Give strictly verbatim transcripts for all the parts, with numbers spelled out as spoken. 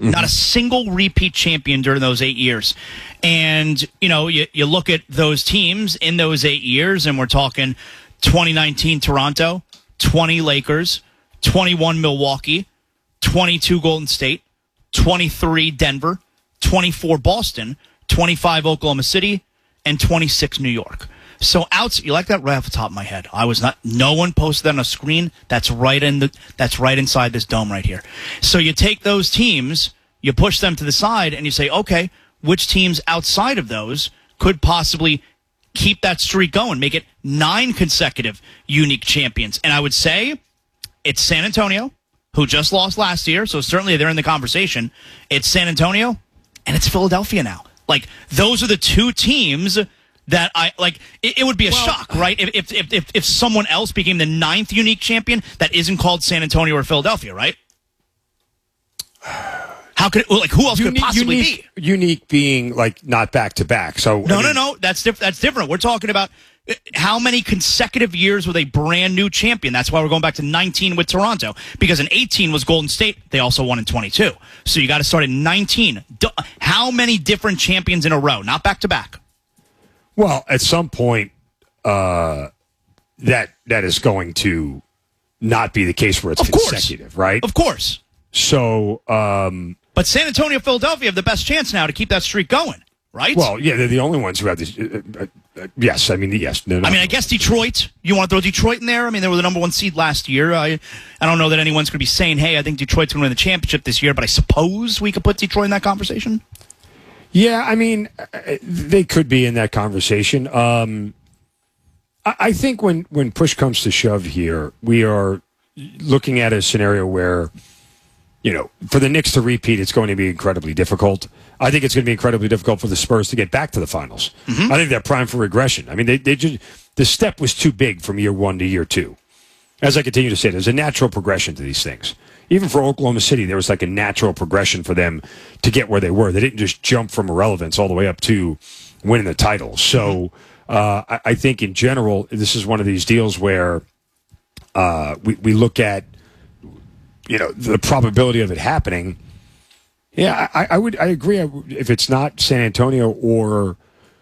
Mm-hmm. Not a single repeat champion during those eight years. And, you know, you, you look at those teams in those eight years, and we're talking twenty nineteen Toronto, twenty Lakers, twenty-one Milwaukee, twenty-two Golden State, twenty-three Denver, twenty-four Boston, twenty-five Oklahoma City, and twenty-six New York. So out, you like that right off the top of my head. I was not. No one posted that on a screen. That's right in the. That's right inside this dome right here. So you take those teams, you push them to the side, and you say, okay, which teams outside of those could possibly keep that streak going, make it nine consecutive unique champions? And I would say it's San Antonio, who just lost last year, so certainly they're in the conversation. It's San Antonio, and it's Philadelphia now. Like, those are the two teams that I like. It, it would be a well, shock, right? If, if if if someone else became the ninth unique champion that isn't called San Antonio or Philadelphia, right? How could it, like who else unique, could it possibly unique, be? Unique being like not back to back. So no, I mean, no, no. That's different. That's different. We're talking about how many consecutive years with a brand new champion. That's why we're going back to nineteen with Toronto, because in eighteen was Golden State. They also won in twenty-two. So you got to start at nineteen. How many different champions in a row? Not back to back. Well, at some point, uh, that that is going to not be the case where it's of consecutive, course. right? Of course. So, um, but San Antonio, Philadelphia have the best chance now to keep that streak going, right? Well, yeah, they're the only ones who have this. Uh, uh, uh, yes, I mean, yes. I mean, I guess Detroit. You want to throw Detroit in there? I mean, they were the number one seed last year. I, I don't know that anyone's going to be saying, "Hey, I think Detroit's going to win the championship this year," but I suppose we could put Detroit in that conversation. Yeah, I mean, they could be in that conversation. Um, I, I think when, when push comes to shove here, we are looking at a scenario where, you know, for the Knicks to repeat, it's going to be incredibly difficult. I think it's going to be incredibly difficult for the Spurs to get back to the finals. Mm-hmm. I think they're primed for regression. I mean, they, they just the step was too big from year one to year two. As I continue to say, there's a natural progression to these things. Even for Oklahoma City, there was like a natural progression for them to get where they were. They didn't just jump from irrelevance all the way up to winning the title. So uh, I, I think in general, this is one of these deals where uh, we, we look at, you know, the probability of it happening. Yeah, I, I would. I agree. If it's not San Antonio or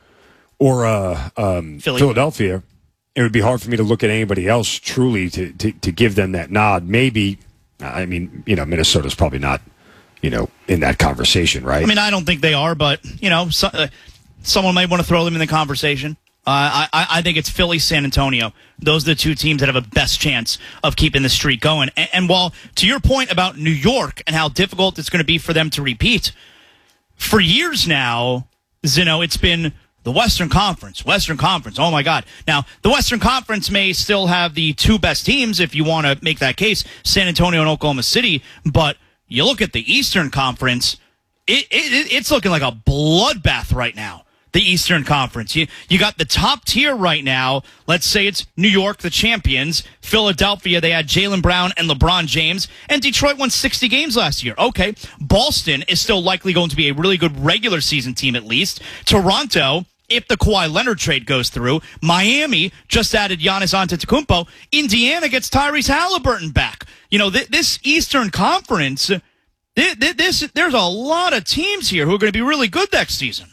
or uh, um, Philadelphia, it would be hard for me to look at anybody else truly to, to, to give them that nod. Maybe. I mean, you know, Minnesota's probably not, you know, in that conversation, right? I mean, I don't think they are, but, you know, so, uh, someone might want to throw them in the conversation. Uh, I, I think it's Philly, San Antonio. Those are the two teams that have a best chance of keeping the streak going. And, and while, to your point about New York and how difficult it's going to be for them to repeat, for years now, Zino, it's been the Western Conference, Western Conference. Oh, my God. Now, the Western Conference may still have the two best teams, if you want to make that case, San Antonio and Oklahoma City. But you look at the Eastern Conference, it, it, it's looking like a bloodbath right now, the Eastern Conference. You, you got the top tier right now. Let's say it's New York, the champions. Philadelphia, they had Jaylen Brown and LeBron James. And Detroit won sixty games last year. Okay, Boston is still likely going to be a really good regular season team at least. Toronto, if the Kawhi Leonard trade goes through. Miami just added Giannis Antetokounmpo. Indiana gets Tyrese Halliburton back. You know, th- this Eastern Conference, th- th- this there's a lot of teams here who are going to be really good next season.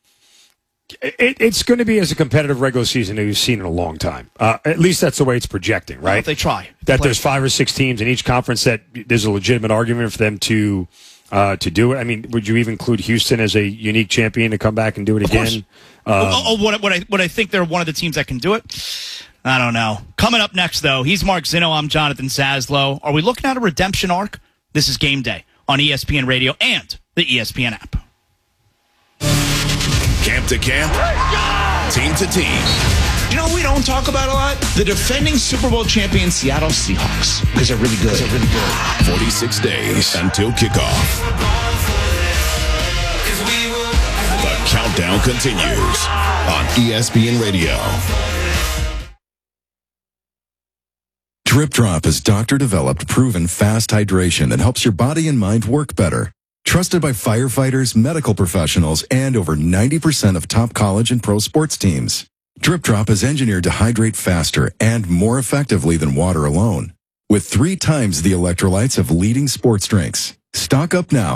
It, it's going to be as a competitive regular season as we've seen in a long time. Uh, at least that's the way it's projecting, right? Well, if they try. That there's five or six teams in each conference that there's a legitimate argument for them to uh, to do it. I mean, would you even include Houston as a unique champion to come back and do it of again? Um, oh, oh, what, what I what I think they're one of the teams that can do it? I don't know. Coming up next, though, he's Mark Zino. I'm Jonathan Saslow. Are we looking at a redemption arc? This is Game Day on E S P N Radio and the E S P N app. Camp to camp, team to team. You know what we don't talk about a lot? The defending Super Bowl champion Seattle Seahawks. Because they're really good. They're really good. forty-six days until kickoff. The countdown continues on E S P N Radio. Drip Drop is doctor-developed, proven fast hydration that helps your body and mind work better. Trusted by firefighters, medical professionals, and over ninety percent of top college and pro sports teams. Drip Drop is engineered to hydrate faster and more effectively than water alone, with three times the electrolytes of leading sports drinks. Stock up now